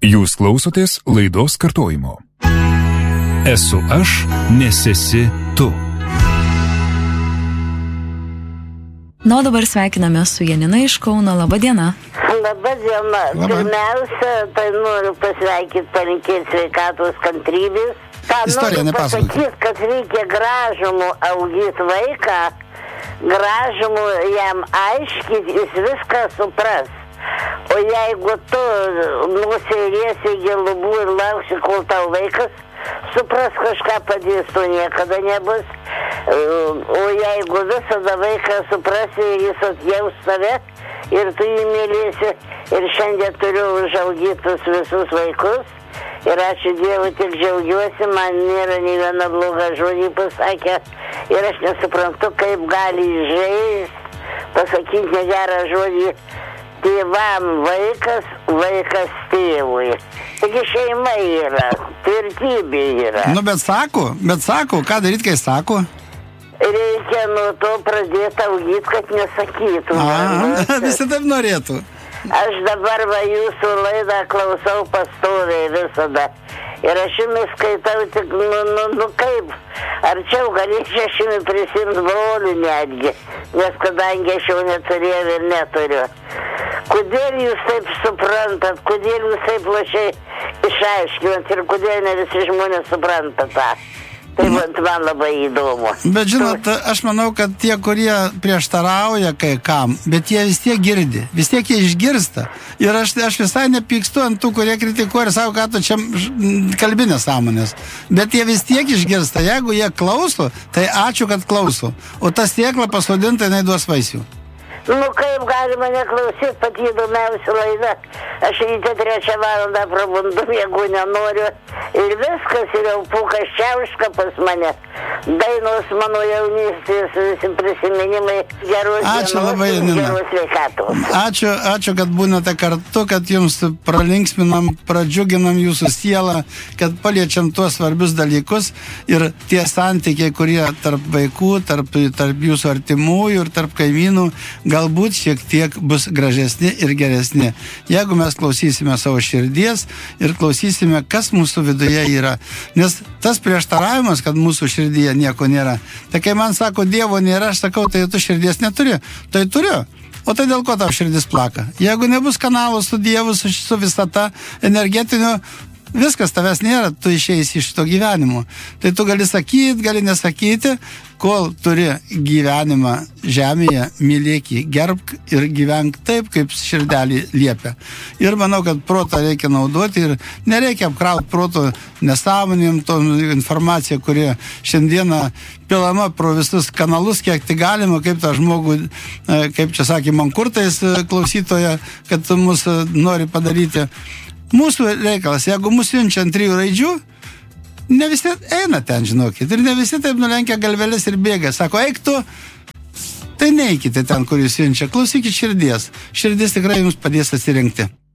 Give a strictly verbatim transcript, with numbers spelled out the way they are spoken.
Jūs klausotės laidos kartojimo. Esu aš, nes esi tu. Na, dabar sveikiname su Janina iš Kauno. Labą dieną. Labą dieną. Pirmiausia, tai noriu pasveikinti, palinkėti sveikatos, kantrybės. Ką noriu pasakyti, kad reikia gražumų augyti vaiką, gražumų jam aiškyti, jis viską supras. O jeigu tu nusėrėsi iki lubų ir lauksi, kol tau vaikas supras kažką padės, to niekada nebus. O jeigu visada vaiką suprasi ir jis atjaus save ir tu jį mylėsi, ir šiandien turiu užaugytus visus vaikus ir ačiū Dievui, tik džiaugiuosi, man nėra nei viena bloga žodį pasakę ir aš nesuprantu, kaip gali įžeist, pasakyti negerą žodį tėvam vaikas, vaikas tėvui. Taigi šeima yra, tvirtybė yra. Nu, bet sako, bet sako, ką daryti, kai sako? Reikia nuo to pradėti augyti, kad nesakytų. A, visi taip norėtų. Aš dabar va jūsų laidą klausau pastoviai visada. Ir aš jumis skaitau tik, nu, nu, nu kaip, arčiau galėčiau aš jumis prisimti brolių netgi, nes kadangi aš jau neturėjau ir neturiu. Kodėl jūs taip suprantat, kodėl jūs taip plačiai išaiškinat ir kodėl ne visi žmonės supranta tą? Tai man labai įdomu. Bet žinot, aš manau, kad tie, kurie prieštarauja kai kam, bet jie vis tiek girdi, vis tiek jie išgirsta. Ir aš, aš visai nepykstu ant tų, kurie kritikuoja ir sako, kad tu čia kalbi nesąmonės. Bet jie vis tiek išgirsta. Jeigu jie klauso, tai ačiū, kad klauso. O ta sėkla pasodinta, jinai duos vaisių. Nu, kaip galima neklausyti, pati įdomiausia laida. Aš ryte trečią valandą prabundu, jeigu nenoriu. Ir viskas, ir jau pūkas čiauška pas mane. Dainos mano jaunystės, visi prisiminimai, geros ačiū dienos, labai, Janina. geros sveikatos. Ačiū, ačiū, kad būnate kartu, kad jums pralinksminam, pradžiuginam jūsų sielą, kad paliečiam tuos svarbius dalykus ir tie santykiai, kurie tarp vaikų, tarp, tarp jūsų artimųjų ir tarp kaimynų, galbūt šiek tiek bus gražesni ir geresni. Jeigu mes klausysime savo širdies ir klausysime, kas mūsų viduje yra. Nes tas prieštaravimas, kad mūsų širdyje nieko nėra. Tai kai man sako, Dievo nėra, aš sakau, tai tu širdies neturi. Tai turiu. O tai dėl ko tau širdis plaka? Jeigu nebus kanalų su Dievu, su, su visata energetinio, viskas, tavęs nėra, tu išeisi iš to gyvenimo. Tai tu gali sakyti, gali nesakyti, kol turi gyvenimą žemėje, mylėk jį, gerbk ir gyvenk taip, kaip širdelį liepia. Ir manau, kad protą reikia naudoti ir nereikia apkrauti proto nesąmonėm, to informaciją, kuri šiandieną pilama pro visus kanalus, kiek tai galima, kaip tą žmogų, kaip čia sakė, mankurtais klausytoja, kad mus nori padaryti. Mūsų reikalas, jeigu mus siunčia ant trijų raidžių, ne visi eina ten, žinokit, ir ne visi taip nulenkia galveles ir bėga. Sako, eik tu, tai neikite ten, kur jūs siunčia, klausykit širdies. Širdis tikrai jums padės atsirinkti.